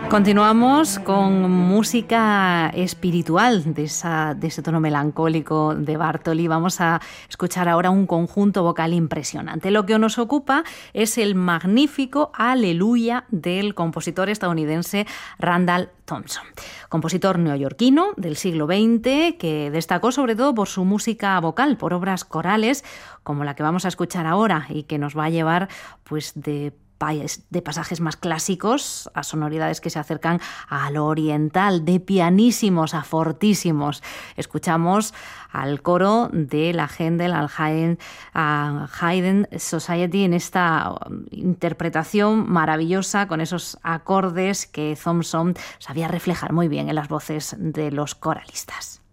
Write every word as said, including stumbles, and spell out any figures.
Continuamos con música espiritual de, esa, de ese tono melancólico de Bartoli. Vamos a escuchar ahora un conjunto vocal impresionante. Lo que nos ocupa es el magnífico Aleluya del compositor estadounidense Randall Thompson, compositor neoyorquino del siglo veinte que destacó sobre todo por su música vocal, por obras corales como la que vamos a escuchar ahora y que nos va a llevar pues de de pasajes más clásicos a sonoridades que se acercan a lo oriental, de pianísimos a fortísimos. Escuchamos al coro de la Händel al Haydn, uh, Haydn Society en esta interpretación maravillosa con esos acordes que Thompson sabía reflejar muy bien en las voces de los coralistas.